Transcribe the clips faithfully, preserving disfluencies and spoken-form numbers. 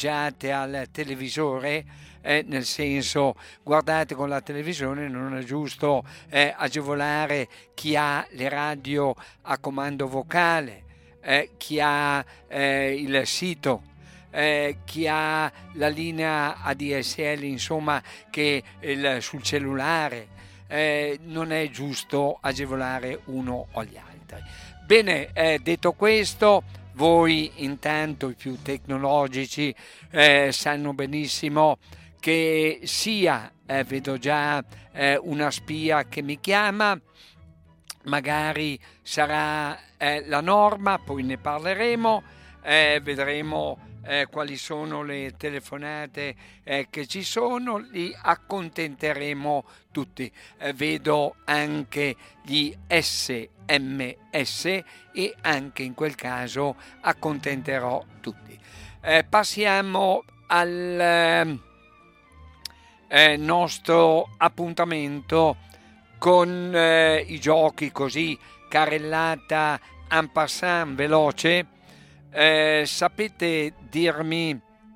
appoggiate al televisore, eh, nel senso, guardate con la televisione, non è giusto eh, agevolare chi ha le radio a comando vocale, eh, chi ha eh, il sito, eh, chi ha la linea A D S L, insomma, che il, sul cellulare. Eh, non è giusto agevolare uno o gli altri. Bene, eh, detto questo, voi intanto i più tecnologici eh, sanno benissimo che sia, eh, vedo già eh, una spia che mi chiama, magari sarà eh, la norma, poi ne parleremo, eh, vedremo eh, quali sono le telefonate eh, che ci sono, li accontenteremo tutti. Eh, vedo anche gli S M S e anche in quel caso accontenterò tutti. Eh, passiamo al eh, nostro appuntamento con eh, i giochi, così carrellata en passant veloce. Eh, sapete dirmi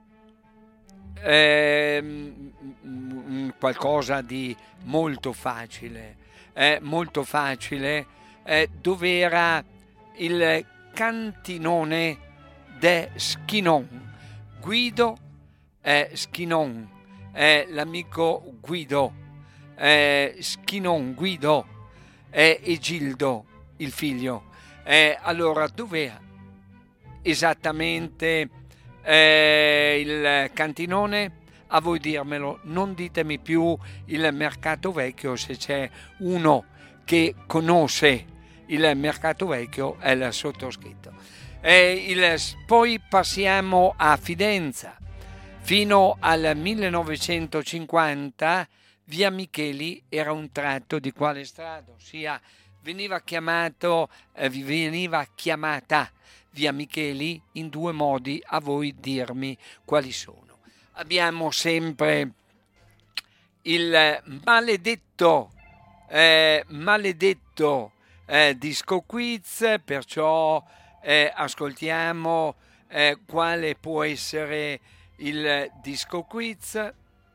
eh, qualcosa di molto facile, eh, molto facile, eh, dove era il cantinone de Schinon? Guido eh, Schinon, eh, l'amico Guido, eh, Schinon, Guido eh, e Gildo, il figlio. Eh, allora, dov'è esattamente eh, il cantinone? A voi dirmelo, non ditemi più il mercato vecchio. Se c'è uno che conosce il mercato vecchio è il sottoscritto. E il, poi passiamo a Fidenza. Fino al millenovecentocinquanta via Micheli era un tratto di quale strada? Ossia veniva chiamato, eh, veniva chiamata via Micheli in due modi, a voi dirmi quali sono. Abbiamo sempre il maledetto eh, maledetto eh, disco quiz, perciò eh, ascoltiamo eh, quale può essere il disco quiz.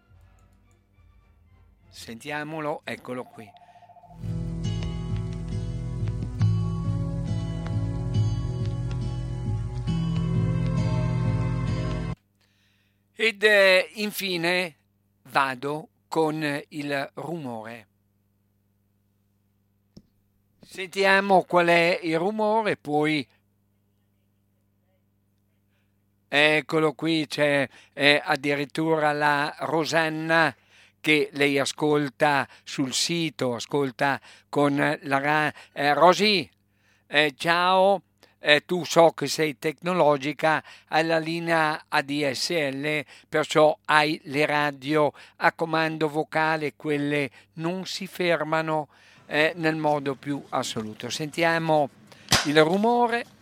Sentiamolo, eccolo qui. Ed eh, infine vado con il rumore. Sentiamo qual è il rumore, poi eccolo qui, c'è eh, addirittura la Rosanna che lei ascolta sul sito, ascolta con la eh, Rosy, eh, ciao. Eh, tu so che sei tecnologica, hai la linea A D S L, perciò hai le radio a comando vocale, quelle non si fermano eh, nel modo più assoluto. Sentiamo il rumore.